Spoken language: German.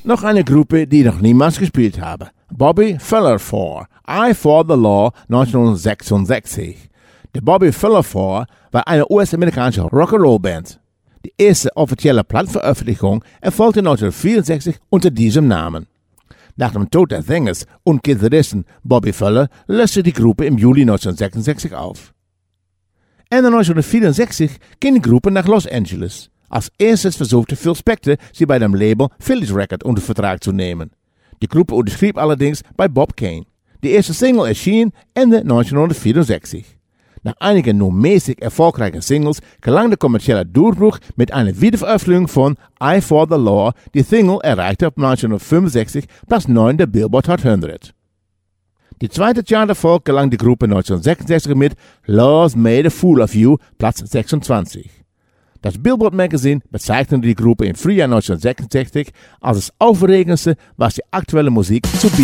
Noch eine Gruppe, die ich noch niemals gespielt habe. Bobby Fuller 4, I For The Law 1966. Der Bobby Fuller 4 war eine US-amerikanische Rock'n'Roll-Band. Die erste offizielle Plattenveröffentlichung erfolgte 1964 unter diesem Namen. Nach dem Tod des Sängers und Gitarristen Bobby Fuller löste die Gruppe im Juli 1966 auf. Ende 1964 ging die Gruppe nach Los Angeles. Als erstes versuchte Phil Spector, sie bei dem Label Phillies Record unter Vertrag zu nehmen. Die Gruppe unterschrieb allerdings bei Bob Kane. Die erste Single erschien Ende 1964. Nach einigen nur mäßig erfolgreichen Singles gelang der kommerzielle Durchbruch mit einer Wiederveröffentlichung von I For The Law. Die Single erreichte ab 1965 Platz 9 der Billboard Hot 100. Die zweite Charterfolg gelang die Gruppe 1966 mit Love's Made a Fool of You, Platz 26. Das Billboard Magazine bezeichnete die Gruppe im Frühjahr 1966 als das Aufregendste, was die aktuelle Musik zu bieten